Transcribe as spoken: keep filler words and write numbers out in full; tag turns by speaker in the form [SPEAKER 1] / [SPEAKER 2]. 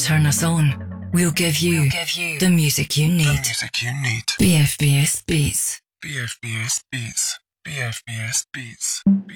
[SPEAKER 1] turn us on. We'll give you,
[SPEAKER 2] we'll give you
[SPEAKER 1] the music you need.
[SPEAKER 2] The music you need.
[SPEAKER 1] B F B S Beats.
[SPEAKER 2] B F B S Beats. B F B S Beats.